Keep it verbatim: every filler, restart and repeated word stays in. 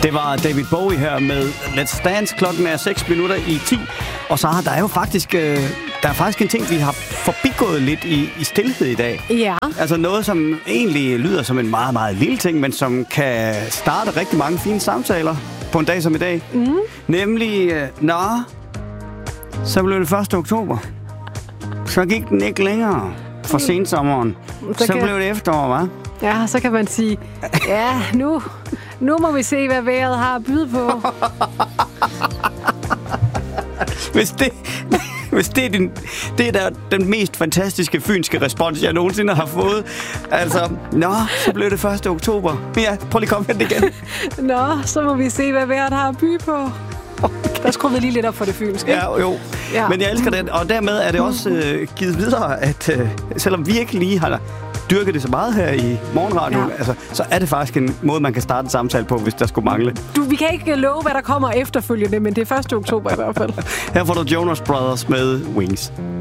Det var David Bowie her med Let's Dance. Klokken er seks minutter i ti. Og så har der er jo faktisk, øh, der er faktisk en ting, vi har forbigået lidt i, i stilhed i dag. Ja. Altså noget, som egentlig lyder som en meget, meget lille ting, men som kan starte rigtig mange fine samtaler på en dag som i dag. Mm. Nemlig, øh, nå, så blev det første oktober. Så gik den ikke længere for sensommeren. Så, så kan... blev det efterår, hva'? Ja, så kan man sige, ja, nu, nu må vi se, hvad vejret har at byde på. Hvis det, hvis det er, den, det er der, den mest fantastiske fynske respons, jeg nogensinde har fået. Altså, nå, så blev det første oktober. Ja, prøv lige at komme hen igen. Nå, så må vi se, hvad vejret har at byde på. Der skruede vi lige lidt op for det fynske. Ja, jo. Ja. Men jeg elsker det, og dermed er det også øh, givet videre, at øh, selvom vi ikke lige har dyrket det så meget her i morgenradioen, ja. altså, så er det faktisk en måde, man kan starte en samtale på, hvis der skulle mangle. Du, vi kan ikke love, hvad der kommer efterfølgende, men det er første oktober i hvert fald. Her får du Jonas Brothers med Wings.